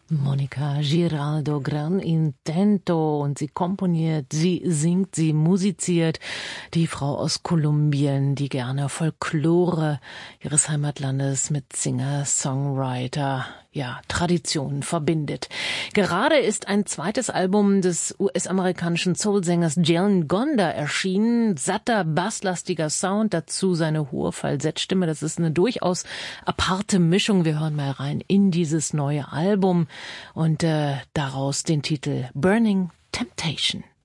Monica Giraldo, Gran Intento, und sie komponiert, sie singt, sie musiziert. Die Frau aus Kolumbien, die gerne Folklore ihres Heimatlandes mit Singer-Songwriter, Traditionen verbindet. Gerade ist ein zweites Album des US-amerikanischen Soul-Sängers Jalen Gonda erschienen. Satter, basslastiger Sound, dazu seine hohe Falsettstimme. Das ist eine durchaus aparte Mischung. Wir hören mal rein in dieses neue Album und daraus den Titel Burning Temptation.